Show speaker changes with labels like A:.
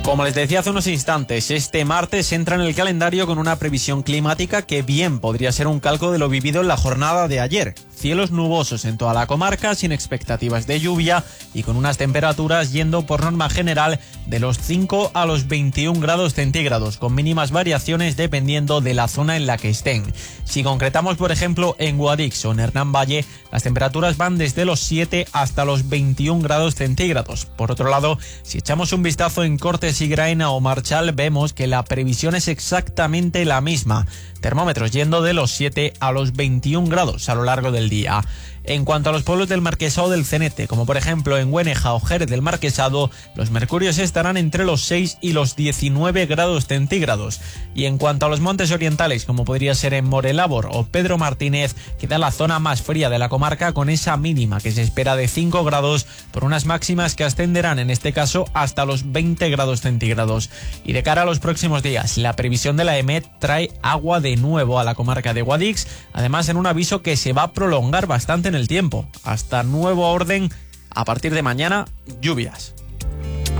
A: Como les decía hace unos instantes, este martes entra en el calendario con una previsión climática que bien podría ser un calco de lo vivido en la jornada de ayer. Cielos nubosos en toda la comarca, sin expectativas de lluvia y con unas temperaturas yendo por norma general de los 5 a los 21 grados centígrados, con mínimas variaciones dependiendo de la zona en la que estén. Si concretamos, por ejemplo, en Guadix o en Hernán Valle, las temperaturas van desde los 7 hasta los 21 grados centígrados. Por otro lado, si echamos un vistazo en Cortes y Graena o Marchal, vemos que la previsión es exactamente la misma. Termómetros yendo de los 7 a los 21 grados a lo largo del día. En cuanto a los pueblos del Marquesado del Cenete, como por ejemplo en Güeneja o Jerez del Marquesado, los mercurios estarán entre los 6 y los 19 grados centígrados. Y en cuanto a los montes orientales, como podría ser en Morelabor o Pedro Martínez, queda la zona más fría de la comarca con esa mínima que se espera de 5 grados por unas máximas que ascenderán en este caso hasta los 20 grados centígrados. Y de cara a los próximos días, la previsión de la EMET trae agua de nuevo a la comarca de Guadix, además en un aviso que se va a prolongar bastante en el tiempo. Hasta nuevo orden, a partir de mañana, lluvias.